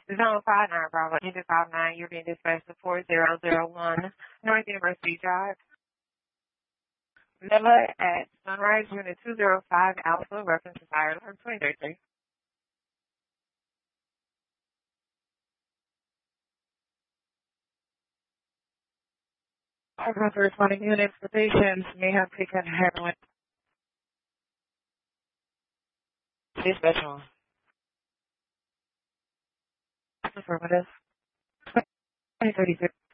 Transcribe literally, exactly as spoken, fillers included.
Zone five nine Bravo, Engine five nine, you're being dispatched to four zero zero one North University Drive. Miller at Sunrise, Unit two zero five Alpha, reference to fire alarm twenty thirty-three. Our responding units, the patients may have taken heroin. Dispatch on. Affirmative. twenty thirty-three.